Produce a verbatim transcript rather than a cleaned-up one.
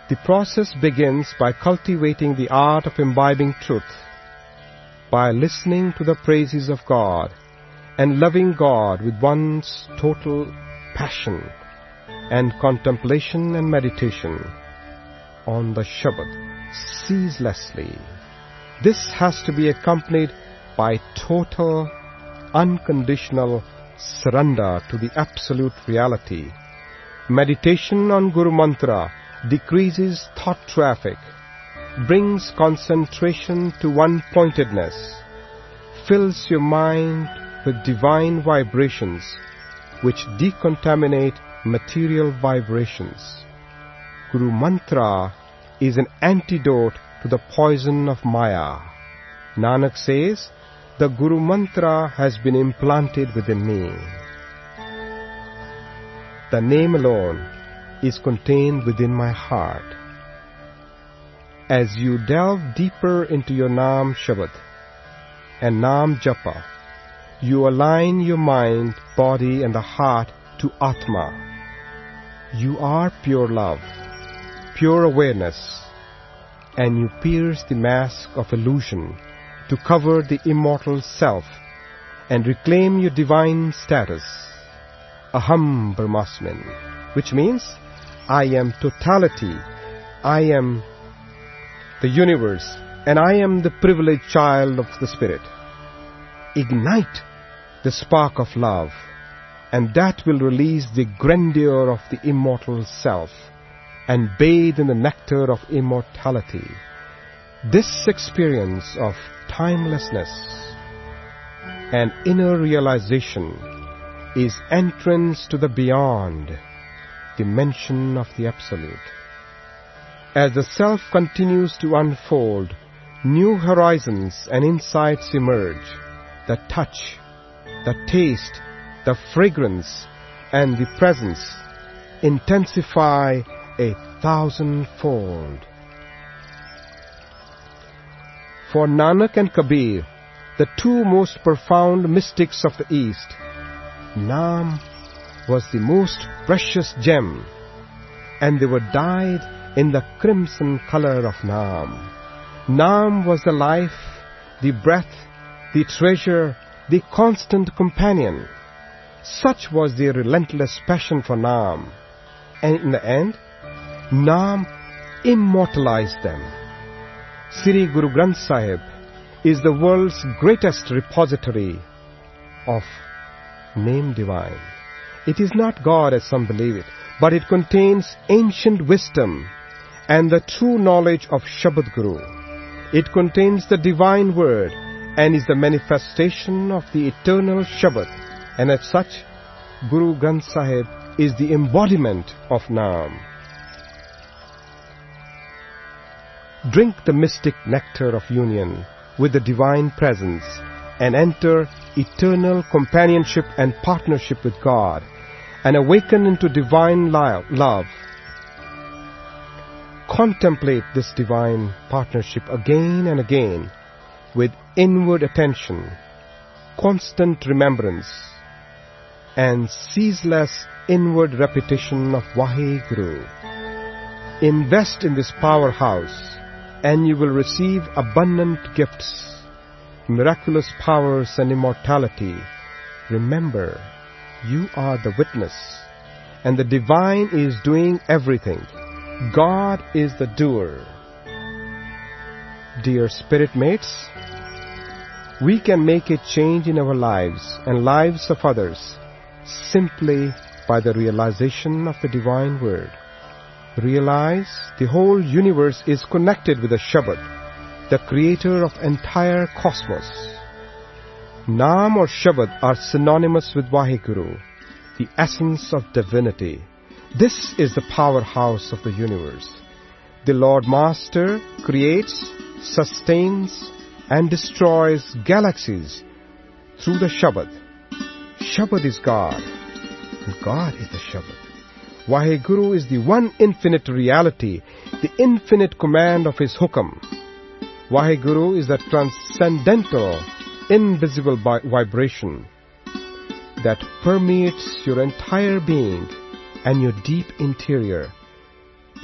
The process begins by cultivating the art of imbibing truth, by listening to the praises of God and loving God with one's total passion, and contemplation and meditation on the Shabad ceaselessly. This has to be accompanied by total, unconditional surrender to the absolute reality. Meditation on Guru Mantra decreases thought traffic, brings concentration to one-pointedness, fills your mind with divine vibrations which decontaminate material vibrations. Guru Mantra is an antidote to the poison of Maya. Nanak says, the Guru Mantra has been implanted within me. The name alone is contained within my heart. As you delve deeper into your Naam Shabad and Naam Japa, you align your mind, body and the heart to Atma. You are pure love, pure awareness, and you pierce the mask of illusion to cover the immortal self and reclaim your divine status, Aham Brahmasmin, which means I am totality, I am the universe, and I am the privileged child of the Spirit. Ignite the spark of love, and that will release the grandeur of the immortal self and bathe in the nectar of immortality. This experience of timelessness and inner realization is entrance to the beyond dimension of the Absolute. As the self continues to unfold, new horizons and insights emerge. The touch, the taste, the fragrance, and the presence intensify a thousandfold. For Nanak and Kabir, the two most profound mystics of the East, Naam was the most precious gem, and they were dyed in the crimson color of Naam. Naam was the life, the breath, the treasure, the constant companion. Such was their relentless passion for Naam, and in the end, Naam immortalized them. Sri Guru Granth Sahib is the world's greatest repository of name divine. It is not God as some believe it, but it contains ancient wisdom and the true knowledge of Shabad Guru. It contains the divine word and is the manifestation of the eternal Shabad, and as such, Guru Granth Sahib is the embodiment of Naam. Drink the mystic nectar of union with the divine presence and enter eternal companionship and partnership with God and awaken into divine love. Contemplate this divine partnership again and again with inward attention, constant remembrance, and ceaseless inward repetition of Vaheguru. Invest in this powerhouse, and you will receive abundant gifts, miraculous powers and immortality. Remember, you are the witness, and the divine is doing everything. God is the doer. Dear spirit mates, we can make a change in our lives and lives of others simply by the realization of the divine word. Realize the whole universe is connected with the Shabad, the creator of entire cosmos. Naam or Shabad are synonymous with Vaheguru, the essence of divinity. This is the powerhouse of the universe. The Lord Master creates, sustains, and destroys galaxies through the Shabad. Shabad is God, and God is the Shabad. Vaheguru is the one infinite reality, the infinite command of his hukam. Vaheguru is the transcendental, invisible vibration that permeates your entire being and your deep interior.